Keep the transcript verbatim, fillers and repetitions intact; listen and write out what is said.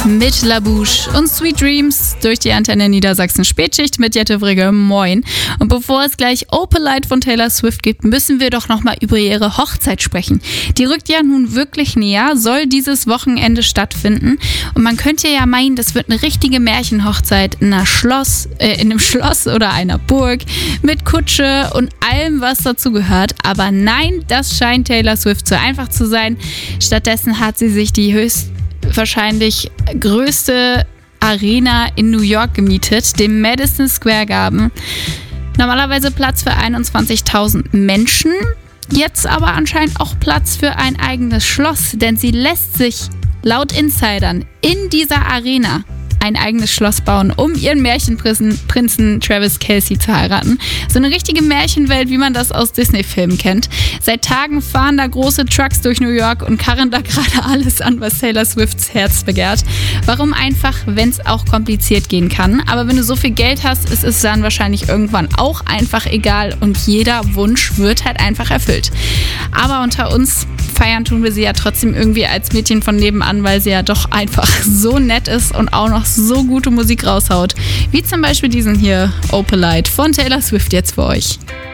mit La Bouche und Sweet Dreams durch die Antenne Niedersachsen Spätschicht mit Jette Frigge. Moin. Und bevor es gleich Opalite von Taylor Swift gibt, müssen wir doch nochmal über ihre Hochzeit sprechen. Die rückt ja nun wirklich näher, soll dieses Wochenende stattfinden. Und man könnte ja meinen, das wird eine richtige Märchenhochzeit in einer Schloss, äh, in einem Schloss oder einer Burg mit Kutsche und allem, was dazu gehört. Aber nein, das scheint Taylor Swift zu einfach zu sein. Stattdessen hat sie sich die höchstwahrscheinlich größte Arena in New York gemietet, dem Madison Square Garden. Normalerweise Platz für einundzwanzigtausend Menschen, jetzt aber anscheinend auch Platz für ein eigenes Schloss, denn sie lässt sich laut Insidern in dieser Arena ein eigenes Schloss bauen, um ihren Märchenprinzen Prinzen Travis Kelce zu heiraten. So eine richtige Märchenwelt, wie man das aus Disney-Filmen kennt. Seit Tagen fahren da große Trucks durch New York und karren da gerade alles an, was Taylor Swifts Herz begehrt. Warum einfach, wenn es auch kompliziert gehen kann? Aber wenn du so viel Geld hast, ist es dann wahrscheinlich irgendwann auch einfach egal und jeder Wunsch wird halt einfach erfüllt. Aber unter uns feiern tun wir sie ja trotzdem irgendwie als Mädchen von nebenan, weil sie ja doch einfach so nett ist und auch noch so gute Musik raushaut. Wie zum Beispiel diesen hier, Opalite von Taylor Swift jetzt für euch.